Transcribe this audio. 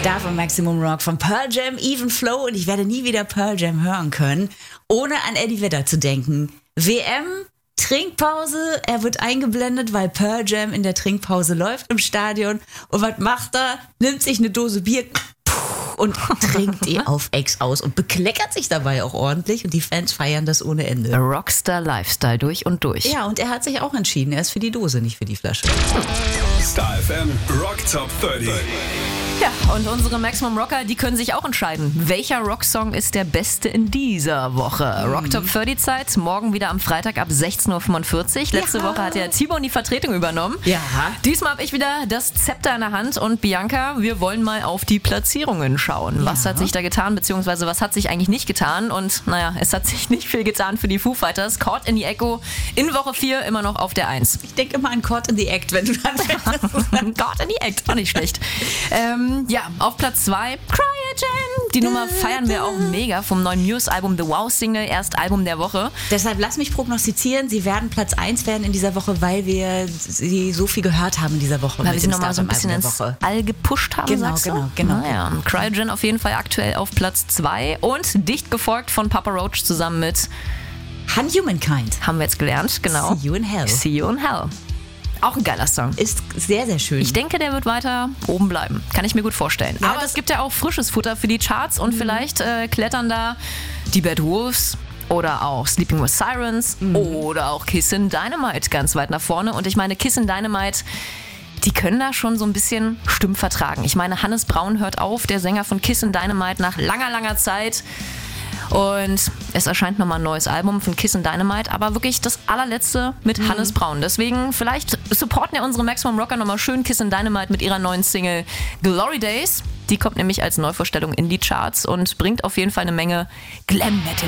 Da von Maximum Rock, von Pearl Jam, Even Flow, und ich werde nie wieder Pearl Jam hören können, ohne an Eddie Vedder zu denken. WM, Trinkpause, er wird eingeblendet, weil Pearl Jam in der Trinkpause läuft im Stadion. Und was macht er? Nimmt sich eine Dose Bier und trinkt die auf Ex aus und bekleckert sich dabei auch ordentlich, und die Fans feiern das ohne Ende. Rockstar Lifestyle durch und durch. Ja, und er hat sich auch entschieden, er ist für die Dose, nicht für die Flasche. Star FM Rock Top 30. Ja, und unsere Maximum Rocker, die können sich auch entscheiden, welcher Rocksong ist der beste in dieser Woche. Rock Top 30 Zeit, morgen wieder am Freitag ab 16.45 Uhr. Letzte Woche hat ja Timon die Vertretung übernommen. Ja. Diesmal habe ich wieder das Zepter in der Hand, und Bianca, wir wollen mal auf die Platzierungen schauen. Ja. Was hat sich da getan, beziehungsweise was hat sich eigentlich nicht getan? Und naja, es hat sich nicht viel getan für die Foo Fighters. Caught in the Echo in Woche 4 immer noch auf der 1. Ich denke immer an Caught in the Act, wenn du dann Caught in the Act, auch nicht schlecht. Ja, auf Platz 2, Cryogen. Die Nummer feiern wir auch mega vom neuen Muse-Album The Wow Single, erst Album der Woche. Deshalb lass mich prognostizieren, sie werden Platz 1 werden in dieser Woche, weil wir sie so viel gehört haben in dieser Woche. Weil wir sie nochmal so ein bisschen ins All gepusht haben, sagst du? Genau. Naja, Cryogen auf jeden Fall aktuell auf Platz 2 und dicht gefolgt von Papa Roach zusammen mit Unhumankind. Haben wir jetzt gelernt, genau. See You in Hell. See You in Hell. Auch ein geiler Song. Ist sehr, sehr schön. Ich denke, der wird weiter oben bleiben. Kann ich mir gut vorstellen. Ja, aber es gibt ja auch frisches Futter für die Charts, und vielleicht klettern da die Bad Wolves oder auch Sleeping with Sirens oder auch Kissin' Dynamite ganz weit nach vorne. Und ich meine, Kissin' Dynamite, die können da schon so ein bisschen Stimmen vertragen. Ich meine, Hannes Braun hört auf, der Sänger von Kissin' Dynamite, nach langer, langer Zeit. Und es erscheint nochmal ein neues Album von Kissin' Dynamite, aber wirklich das allerletzte mit Hannes Braun. Deswegen, vielleicht supporten ja unsere Maximum Rocker nochmal schön Kissin' Dynamite mit ihrer neuen Single Glory Days. Die kommt nämlich als Neuvorstellung in die Charts und bringt auf jeden Fall eine Menge Glam Metal